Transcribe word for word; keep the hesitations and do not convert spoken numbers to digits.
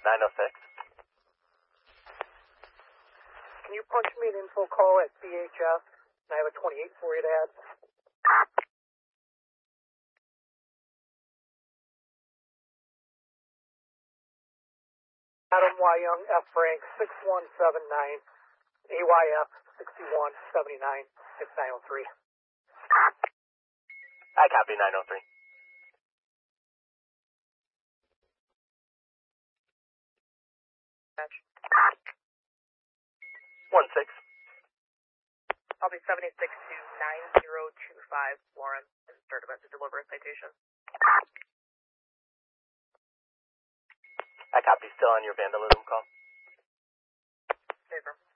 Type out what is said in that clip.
nine oh six. Can you punch me an info call at B H S? And I have a twenty-eight for you to add. Adam Y. Young, F. Frank, six one seven nine, A Y F, sixty-one seventy-nine, six nine oh three. I copy nine oh three. Match. one six. I'll be seventy-six to nine zero two five, Lauren, and start about to deliver a citation. I copy, still on your vandalism call. Favor.